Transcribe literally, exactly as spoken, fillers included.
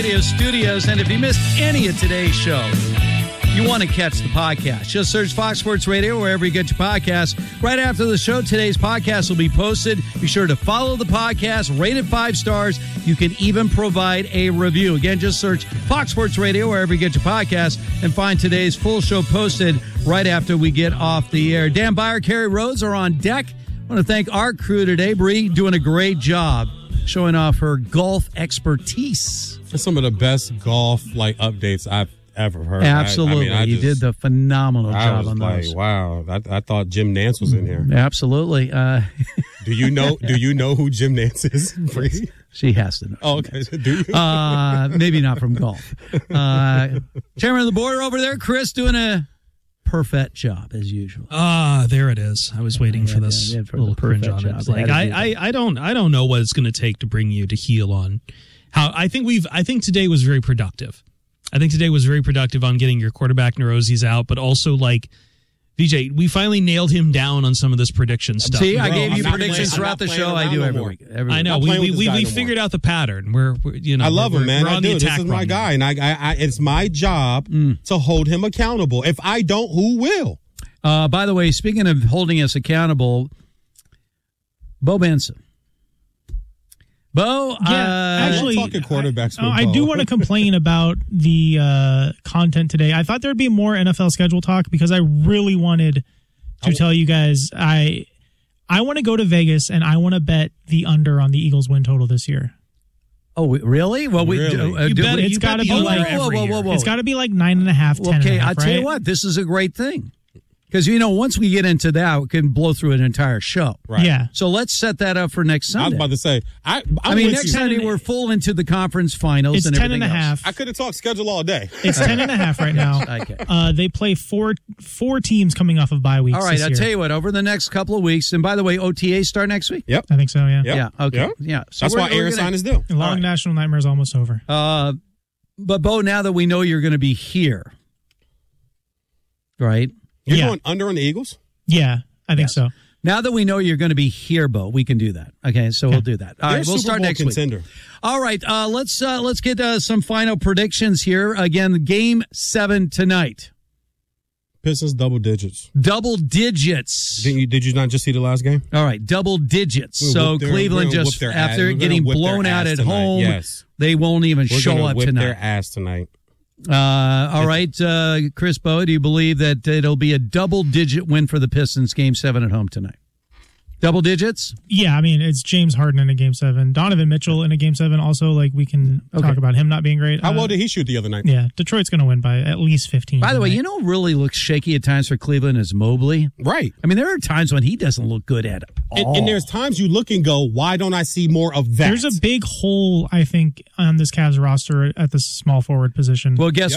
Radio Studios, and if you missed any of today's show, you want to catch the podcast. Just search Fox Sports Radio wherever you get your podcasts. Right after the show, today's podcast will be posted. Be sure to follow the podcast, rate it five stars. You can even provide a review. Again, just search Fox Sports Radio wherever you get your podcasts and find today's full show posted right after we get off the air. Dan Byer, Kerry Rhodes are on deck. I want to thank our crew today. Bree doing a great job showing off her golf expertise. That's some of the best golf like updates I've ever heard. Absolutely. I, I mean, I you just, did the phenomenal I job was on like, those. wow. I, I thought Jim Nance was in here. Absolutely. Uh, do you know Do you know who Jim Nance is? She has to know. Oh, okay. Do you? Uh, maybe not from golf. Uh, chairman of the board over there, Chris, doing a perfect job as usual. Ah, there it is. I was waiting yeah, for this yeah, yeah, for little cringe on job. it. It's like I, I, I don't, I don't know what it's going to take to bring you to heel on how. I think we've. I think today was very productive. I think today was very productive on getting your quarterback neuroses out, but also like V J, we finally nailed him down on some of this prediction stuff. See, I Bro, gave I'm you not predictions playing, throughout the show. I do every no week. Every I know. week. We we, we, we no figured out the pattern. We're, we're you know. I love we're, him, man. We're I on do. the This is my run guy, and I, I, I, it's my job mm. to hold him accountable. If I don't, who will? Uh, by the way, speaking of holding us accountable, Bo Benson. Bo, yeah, uh, actually, talking quarterbacks. I, I do want to complain about the uh, content today. I thought there'd be more N F L schedule talk because I really wanted to I, tell you guys I I want to go to Vegas and I want to bet the under on the Eagles win total this year. Oh, really? Well, we really? do, uh, you do bet, we, it's got to be like whoa, whoa, whoa, whoa. It's got to be like nine and a half, ten. Okay, and a half, I tell right? you what, this is a great thing. Because, you know, once we get into that, we can blow through an entire show. Right. Yeah. So let's set that up for next Sunday. I was about to say, I, I'm I mean, with next you. Sunday we're full into the conference finals It's and ten everything and a else. half. I could have talked schedule all day. It's ten and a half right now. Okay. Uh, they play four four teams coming off of bye weeks. All right, this I'll year. tell you what, over the next couple of weeks, and by the way, O T As start next week? Yep. I think so, yeah. Yep. Yeah, okay. Yep. Yeah. So That's we're- why we're Aaron gonna- sign is due. The long right. national nightmare is almost over. Uh, but, Bo, now that we know you're going to be here, right? You're Yeah. going under on the Eagles? Yeah, I think Yes. so. Now that we know you're going to be here, Bo, we can do that. Okay, so we'll do that. All They're right, we'll Super start Bowl next contender. week. All right, uh, let's uh, let's get uh, some final predictions here. Again, game seven tonight. Pistons double digits. Double digits. Did you, did you not just see the last game? All right, double digits. We'll so whip their- Cleveland we'll just, whip their ass. after We're gonna getting whip their blown out ass at tonight. home, Yes. they won't even We're show gonna up whip tonight. their ass tonight. Uh, all right, uh, Chris Bo, do you believe that it'll be a double-digit win for the Pistons game seven at home tonight? Double digits? Yeah, I mean, it's James Harden in a game seven. Donovan Mitchell in a game seven. Also, like, we can Okay. talk about him not being great. How Uh, well did he shoot the other night? Yeah, Detroit's going to win by at least fifteen. By the way, tonight. you know, really looks shaky at times for Cleveland is Mobley. Right. I mean, there are times when he doesn't look good at all. And, and there's times you look and go, why don't I see more of that? There's a big hole, I think, on this Cavs roster at the small forward position. Well, guess